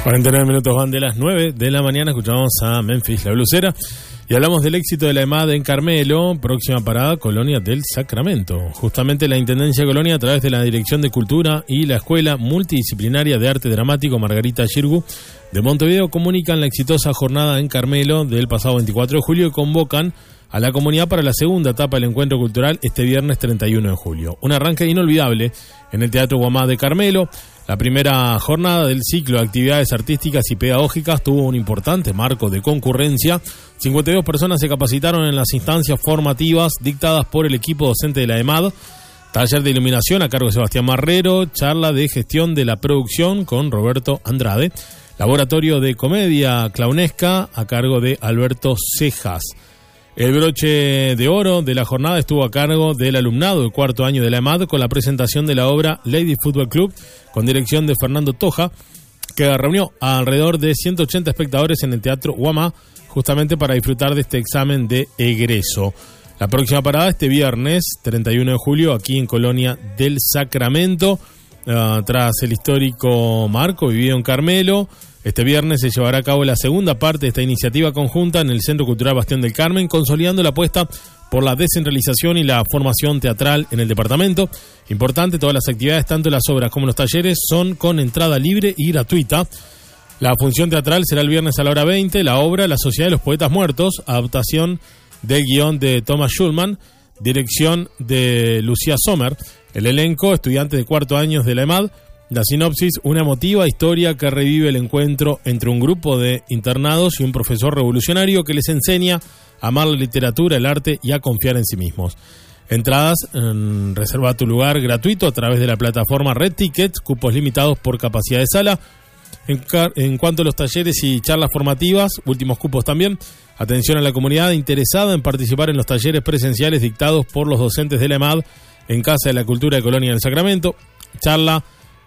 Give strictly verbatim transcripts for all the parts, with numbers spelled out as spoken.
cuarenta y nueve minutos van de las nueve de la mañana, escuchamos a Memphis, la blusera, y hablamos del éxito de la EMAD en Carmelo, próxima parada, Colonia del Sacramento. Justamente la Intendencia de Colonia, a través de la Dirección de Cultura y la Escuela Multidisciplinaria de Arte Dramático Margarita Xirgu de Montevideo, comunican la exitosa jornada en Carmelo del pasado veinticuatro de julio y convocan a la comunidad para la segunda etapa del encuentro cultural este viernes treinta y uno de julio. Un arranque inolvidable en el Teatro Guamá de Carmelo. La primera jornada del ciclo de actividades artísticas y pedagógicas tuvo un importante marco de concurrencia. cincuenta y dos personas se capacitaron en las instancias formativas dictadas por el equipo docente de la EMAD. Taller de iluminación a cargo de Sebastián Marrero, charla de gestión de la producción con Roberto Andrade, laboratorio de comedia clownesca a cargo de Alberto Cejas. El broche de oro de la jornada estuvo a cargo del alumnado del cuarto año de la EMAD con la presentación de la obra Lady Football Club con dirección de Fernando Toja, que reunió a alrededor de ciento ochenta espectadores en el Teatro Guamá justamente para disfrutar de este examen de egreso. La próxima parada este viernes treinta y uno de julio aquí en Colonia del Sacramento, uh, tras el histórico marco vivido en Carmelo. Este viernes se llevará a cabo la segunda parte de esta iniciativa conjunta en el Centro Cultural Bastión del Carmen, consolidando la apuesta por la descentralización y la formación teatral en el departamento. Importante, todas las actividades, tanto las obras como los talleres, son con entrada libre y gratuita. La función teatral será el viernes a la hora veinte, la obra La Sociedad de los Poetas Muertos, adaptación del guión de Thomas Schulman, dirección de Lucía Sommer, el elenco, estudiantes de cuarto años de la EMAD. La sinopsis, una emotiva historia que revive el encuentro entre un grupo de internados y un profesor revolucionario que les enseña a amar la literatura, el arte y a confiar en sí mismos. Entradas, en, reserva tu lugar gratuito a través de la plataforma Red Tickets, cupos limitados por capacidad de sala. En, en cuanto a los talleres y charlas formativas, últimos cupos también. Atención a la comunidad interesada en participar en los talleres presenciales dictados por los docentes de la EMAD en Casa de la Cultura de Colonia del Sacramento. Charla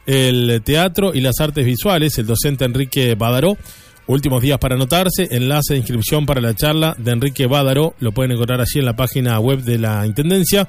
el teatro y las artes visuales, el docente Enrique Badaró. Últimos días para anotarse, enlace de inscripción para la charla de Enrique Badaró, lo pueden encontrar allí en la página web de la Intendencia,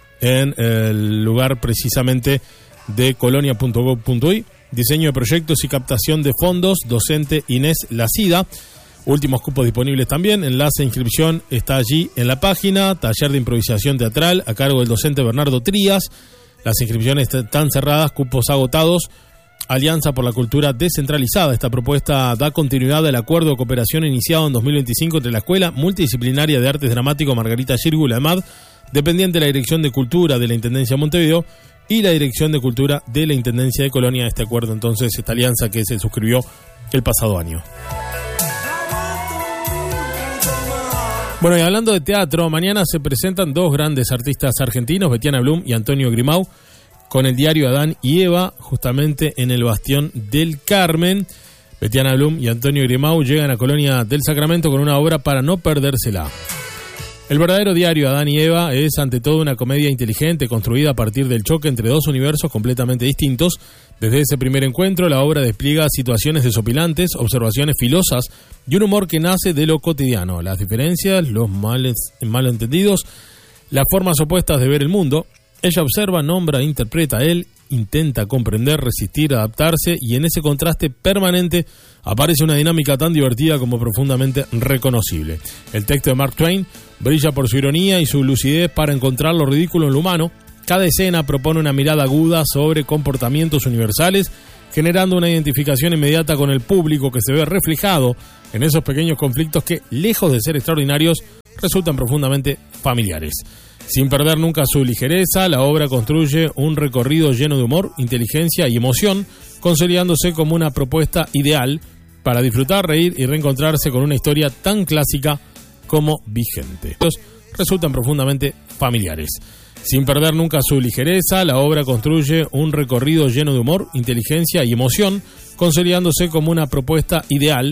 en el lugar precisamente de colonia punto gob punto uy. Diseño de proyectos y captación de fondos, docente Inés Lacida. Últimos cupos disponibles también, enlace de inscripción está allí en la página. Taller de improvisación teatral a cargo del docente Bernardo Trías. Las inscripciones están cerradas, cupos agotados. Alianza por la Cultura Descentralizada. Esta propuesta da continuidad al acuerdo de cooperación iniciado en dos mil veinticinco entre la Escuela Multidisciplinaria de Artes Dramático Margarita Xirgu, la EMAD, dependiente de la Dirección de Cultura de la Intendencia de Montevideo, y la Dirección de Cultura de la Intendencia de Colonia. Este acuerdo, entonces, esta alianza que se suscribió el pasado año. Bueno, y hablando de teatro, mañana se presentan dos grandes artistas argentinos, Betiana Blum y Antonio Grimau, con el diario Adán y Eva, justamente en el Bastión del Carmen. Betiana Blum y Antonio Grimau llegan a Colonia del Sacramento con una obra para no perdérsela. El verdadero diario Adán y Eva es ante todo una comedia inteligente construida a partir del choque entre dos universos completamente distintos. Desde ese primer encuentro, la obra despliega situaciones desopilantes, observaciones filosas y un humor que nace de lo cotidiano. Las diferencias, los males, malentendidos, las formas opuestas de ver el mundo. Ella observa, nombra, interpreta. Él intenta comprender, resistir, adaptarse, y en ese contraste permanente aparece una dinámica tan divertida como profundamente reconocible. El texto de Mark Twain brilla por su ironía y su lucidez para encontrar lo ridículo en lo humano. Cada escena propone una mirada aguda sobre comportamientos universales, generando una identificación inmediata con el público que se ve reflejado en esos pequeños conflictos que, lejos de ser extraordinarios, resultan profundamente familiares. Sin perder nunca su ligereza, la obra construye un recorrido lleno de humor, inteligencia y emoción, consolidándose como una propuesta ideal para disfrutar, reír y reencontrarse con una historia tan clásica como vigente. Resultan profundamente familiares. Sin perder nunca su ligereza, la obra construye un recorrido lleno de humor, inteligencia y emoción, consolidándose como una propuesta ideal